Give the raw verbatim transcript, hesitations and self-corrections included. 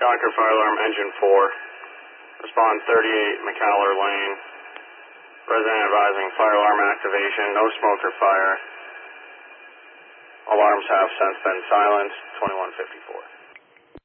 Doctor Fire Alarm Engine four. Respond thirty-eight McCallar Lane. Resident advising fire alarm activation, no smoke or fire. Alarms have since been silenced, twenty-one fifty-four.